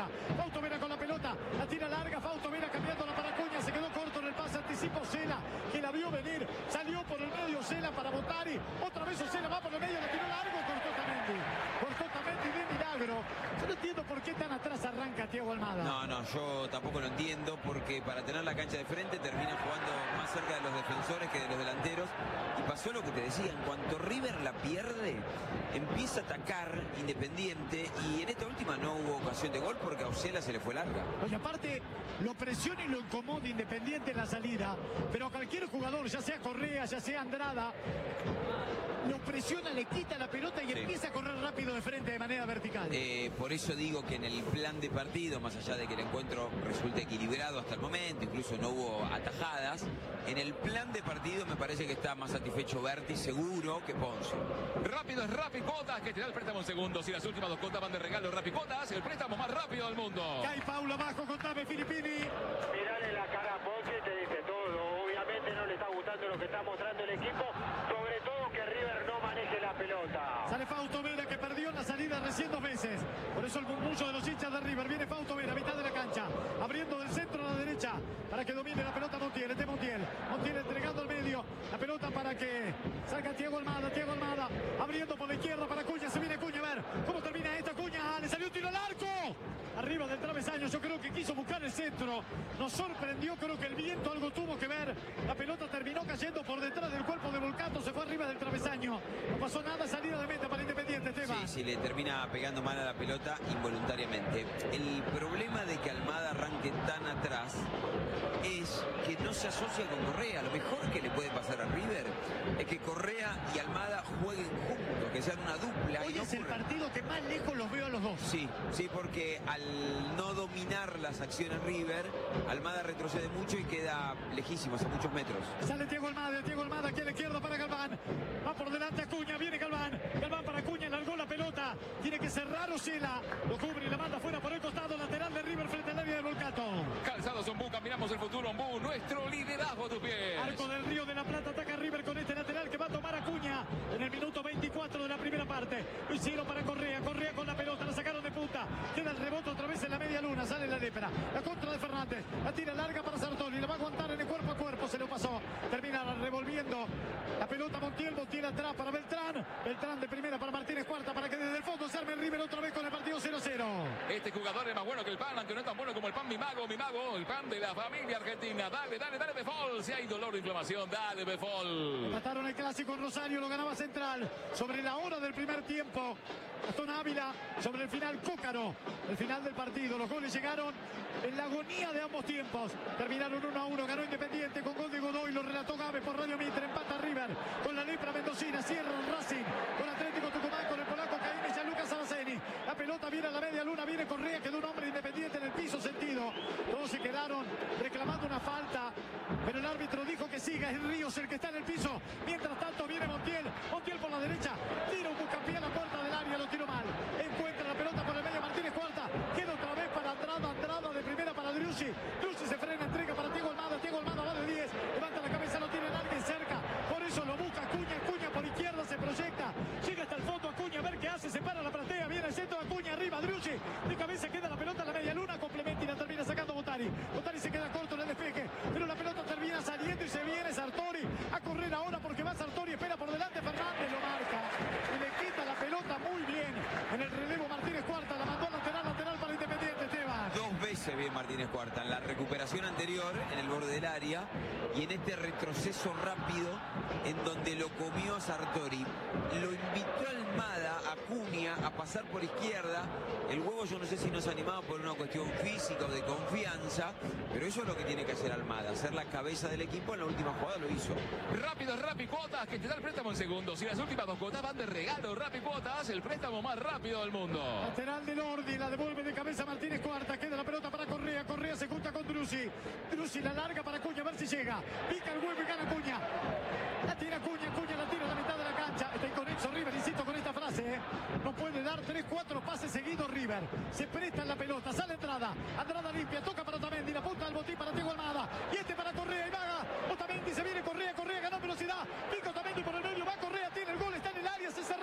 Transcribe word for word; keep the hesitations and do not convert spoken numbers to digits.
Vera. Fausto Vera con la pelota, la tira larga, Fausto Vera cambiándola para Acuña, se quedó corto en el pase, anticipó Cela, que la vio venir, salió por el medio Cela para Bottari, otra vez Cela va por el medio, la tiró largo, cortó Otamendi, cortó Otamendi de milagro. Yo no entiendo por qué tan atrás arranca Thiago Almada. No, no, yo tampoco lo entiendo, porque para tener la cancha de frente termina jugando más cerca de los defensores que de los delanteros, y pasó lo que te decía, en cuanto River la pierde, empieza a atacar Independiente, y en esta última no hubo ocasión de gol porque a Osela se le fue larga. Oye, aparte, lo presiona y lo incomoda Independiente en la salida, pero a cualquier jugador, ya sea Correa, ya sea Andrada, lo presiona, le quita la pelota y sí. empieza a correr rápido de frente de manera vertical. Eh, por eso digo que en el plan de partido, más allá de que el encuentro resulte equilibrado hasta el momento, incluso no hubo atajadas, en el plan de partido me parece que está más satisfecho Berti, seguro, que Ponce. Rápido es Rappi Cuotas, que te da el préstamo en segundos, y las últimas dos cuotas van de regalo. Rappi Cuotas, el préstamo más rápido del mundo. Cae Paulo abajo, contame, Filippini. Mirale la cara a Ponce, te dice todo. Obviamente no le está gustando lo que está mostrando el equipo, sobre todo que River no maneje la pelota. Sale Fausto Vera, que perdió en la salida recién dos veces. Por eso el murmullo de los hinchas de River. Viene Fausto Vera, mitad de la cancha, abriendo del centro a la derecha para que domine la pelota Montiel. Este Montiel, Montiel entregando al medio la pelota para que salga Thiago Almada. Thiago Almada abriendo por la izquierda para Acuña. Se viene Acuña, a ver cómo termina esta. Acuña, le salió un tiro al arco. Arriba del travesaño, yo creo que quiso buscar el centro. Nos sorprendió, creo que el viento algo tuvo que ver. La pelota terminó cayendo por detrás del cuerpo de Volcato, se fue arriba del travesaño. No pasó nada, salida de meta para Independiente, Esteban. Sí, sí, le termina pegando mal a la pelota involuntariamente. El problema de que Almada arranque tan atrás es que no se asocia con Correa. Lo mejor que le puede pasar a River es que Correa y Almada jueguen juntos, que sean una dupla. Hoy y no es el ocurre. partido que más lejos los veo a los dos. Sí, sí, porque al no dominar las acciones River, Almada retrocede mucho y queda lejísimos, a muchos metros. Sale Thiago Almada, Thiago Almada aquí a la izquierda para Galván. Va por delante Acuña, viene Galván. Galván para Acuña, largó la pelota. Tiene que cerrar Osela. Lo cubre y la manda fuera por el costado lateral de River frente al área de Volcato. Calzados Ombú, caminamos el futuro Ombú, nuestro liderazgo a tus pies. Arco del Río de la Plata, ataca River con este lateral que va a tomar Acuña en el minuto veinticuatro de la primera parte. Lo hicieron para Correa, Correa con la pelota, la sacaron de punta. Queda el rebote otra vez en la media luna, sale la lepra. La contra de Fernández, la tira larga para Sartori, la va a aguantar en el cuerpo a cuerpo, se lo pasó. Termina revolviendo la pelota Montiel, Montiel atrás para Beltrán. Beltrán de primera para Martínez Cuarta, para que desde el fondo se arme el River otra vez con el partido cero cero. Este jugador es más bueno que el pan, aunque no es tan bueno como el pan Mi Mago, Mi Mago, el pan de la familia argentina. Dale, dale, dale Befol. Si hay dolor o inflamación, dale Befol. Mataron el clásico en Rosario, lo ganaba Central. Sobre la hora del primer tiempo, Gastón Ávila, sobre el final Cócaro. El final del partido, los goles llegaron en la agonía de ambos tiempos. Terminaron uno a uno, ganó Independiente con gol de Godoy, lo relató Gabe por Radio Mitre, empata River con la lepra mendocina, cierra el Racing con Atlético Tucumán, con el polaco Caín y Gianluca Saraceni. La pelota viene a la media luna, viene Correa, quedó un hombre Independiente en el piso sentido. Todos se quedaron reclamando una falta, pero el árbitro dijo que siga, es Ríos el que está en el piso. Mientras tanto viene Montiel, Montiel por la derecha, tira un buscapié a la puerta del área, lo tiró mal. Encuentra la pelota por el medio Martínez Cuarta, queda otra vez para Andrada, Andrada de primera para Driussi. Driussi se frena, entrega para Thiago Almada, Thiago Almada va de diez, levanta la cabeza, lo tiene alguien cerca, por eso lo busca Acuña, Acuña por izquierda se proyecta, llega hasta el fondo Acuña, a ver qué hace, se para la platea, viene el centro de Acuña, arriba Driussi, de cabeza queda la pelota en la media luna, complementa y la termina sacando Bottari. Bottari se queda corto en el despeje, pero la pelota termina saliendo y se viene Sartori a correr ahora porque va Sartori, espera por delante Fernández, lo marca y le quita la pelota muy bien en el relevo Martínez Cuarta, la mandó lateral, lateral para Independiente, Esteban. Dos veces bien Martínez Cuarta, en la recuperación anterior, en el borde del área, y en este retroceso rápido, en donde lo comió a Sartori. Lo invitó Almada, a Acuña, a pasar por izquierda. El huevo yo no sé si no se animaba por una cuestión física o de confianza, pero eso es lo que tiene que hacer Almada, hacer la cabeza del equipo. En la última jugada lo hizo. Rápido, Rappi Cuotas, que te da el préstamo en segundos, y las últimas dos cuotas van de regalo. Rappi Cuotas, el préstamo más rápido del mundo. Lateral de Lordi, la devuelve de cabeza Martínez Cuarta, queda la pelota para Correa, Correa se junta con Driussi, Driussi la larga para Acuña, a ver si llega, pica el huevo y gana Acuña, la tira Acuña, Acuña la tira a la mitad de la cancha, está inconexo River, insisto con esta frase, ¿eh? No puede dar tres, cuatro pases seguidos River, se presta en la pelota, sale Andrada, Andrada limpia, toca para Otamendi, la punta del botín para Thiago Almada, y este para Correa y vaga, Otamendi se viene Correa, Correa ganó velocidad, pica Otamendi por el medio, va Correa, tiene el gol, está en el área, se cerró.